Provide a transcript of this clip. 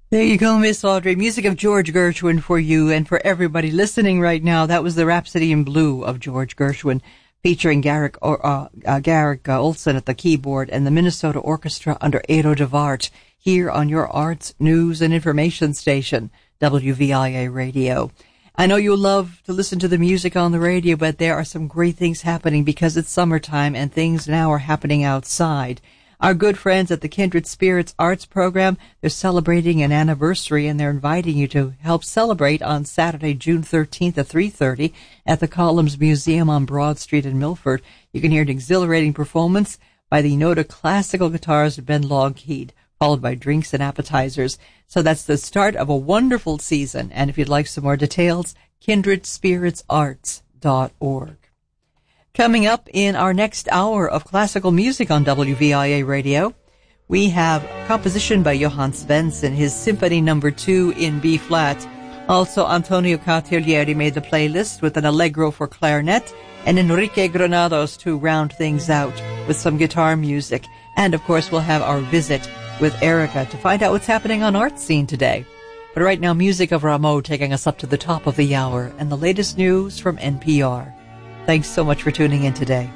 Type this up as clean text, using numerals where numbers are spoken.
There you go, Miss Audrey. Music of George Gershwin for you and for everybody listening right now. That was the Rhapsody in Blue of George Gershwin, featuring Garrick Olson at the keyboard and the Minnesota Orchestra under Edo DeVart, here on your arts, news, and information station, WVIA Radio. I know you love to listen to the music on the radio, but there are some great things happening because it's summertime and things now are happening outside. Our good friends at the Kindred Spirits Arts Program, they're celebrating an anniversary, and they're inviting you to help celebrate on Saturday, June 13th at 3:30 at the Columns Museum on Broad Street in Milford. You can hear an exhilarating performance by the Noda classical guitarist Ben Lougheed, followed by drinks and appetizers. So that's the start of a wonderful season. And if you'd like some more details, kindredspiritsarts.org. Coming up in our next hour of classical music on WVIA Radio, we have composition by Johann Svensson, his Symphony No. 2 in B-flat. Also, Antonio Cartaglieri made the playlist with an Allegro for clarinet, and Enrique Granados to round things out with some guitar music. And, of course, we'll have our visit with Erica to find out what's happening on Art Scene today. But right now, music of Rameau taking us up to the top of the hour and the latest news from NPR. Thanks so much for tuning in today.